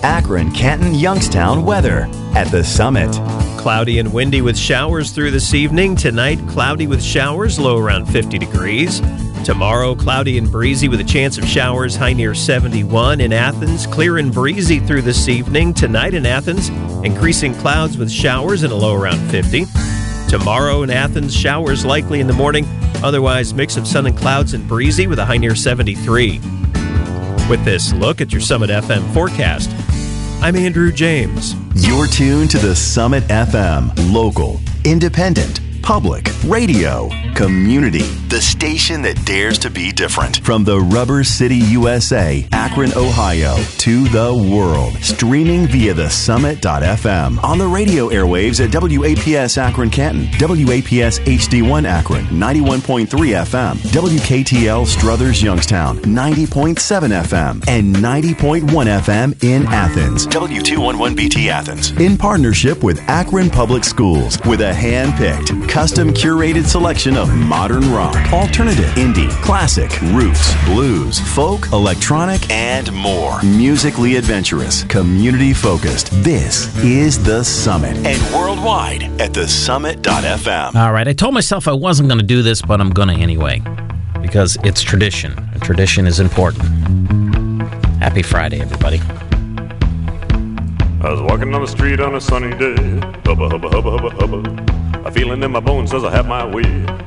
Akron, Canton, Youngstown weather at the Summit. Cloudy and windy with showers through this evening. Tonight, cloudy with showers, low around 50 degrees. Tomorrow, cloudy and breezy with a chance of showers, high near 71. In Athens, clear and breezy through this evening. Tonight in Athens, increasing clouds with showers and a low around 50. Tomorrow in Athens, showers likely in the morning. Otherwise, mix of sun and clouds and breezy with a high near 73. With this look at your Summit FM forecast, I'm Andrew James. You're tuned to the Summit FM, local, independent, public, radio, community, the station that dares to be different. From the Rubber City, USA, Akron, Ohio, to the world. Streaming via the Summit.fm. On the radio airwaves at WAPS Akron Canton, WAPS HD1 Akron, 91.3 FM, WKTL Struthers Youngstown, 90.7 FM, and 90.1 FM in Athens, W211BT Athens. In partnership with Akron Public Schools, with a hand-picked, custom curated selection of modern rock, alternative, indie, classic, roots, blues, folk, electronic, and more. Musically adventurous, community focused. This is The Summit, and worldwide at thesummit.fm. All right, I told myself I wasn't going to do this, but I'm going to anyway, because it's tradition, and tradition is important. Happy Friday, everybody. I was walking on the street on a sunny day, hubba, hubba, hubba, hubba, hubba. A feeling in my bones says I have my way.